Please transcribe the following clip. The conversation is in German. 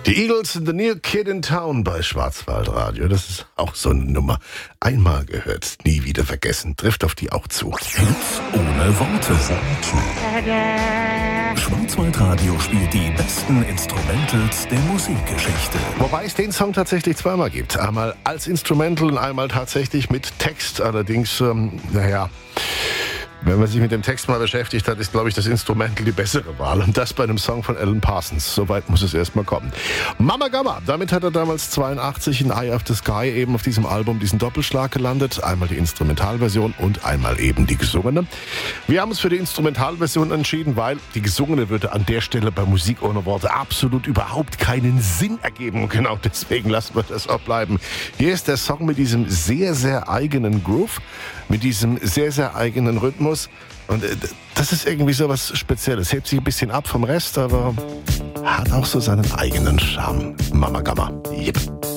Die Eagles and the New Kid in Town bei Schwarzwaldradio. Das ist auch so eine Nummer. Einmal gehört, nie wieder vergessen. Trifft auf die auch zu. Hits ohne Worte. Schwarzwaldradio spielt die besten Instrumentals der Musikgeschichte. Wobei es den Song tatsächlich zweimal gibt. Einmal als Instrumental und einmal tatsächlich mit Text. Allerdings, wenn man sich mit dem Text mal beschäftigt hat, ist, glaube ich, das Instrumental die bessere Wahl. Und das bei einem Song von Alan Parsons. Soweit muss es erstmal kommen. Mama Gamma, damit hat er damals 82 in Eye of the Sky eben auf diesem Album diesen Doppelschlag gelandet. Einmal die Instrumentalversion und einmal eben die gesungene. Wir haben uns für die Instrumentalversion entschieden, weil die gesungene würde an der Stelle bei Musik ohne Worte absolut überhaupt keinen Sinn ergeben. Und genau deswegen lassen wir das auch bleiben. Hier ist der Song mit diesem sehr, sehr eigenen Groove, mit diesem sehr, sehr eigenen Rhythmus. Und das ist irgendwie so was Spezielles. Hebt sich ein bisschen ab vom Rest, aber hat auch so seinen eigenen Charme. Mama Gamma. Yep.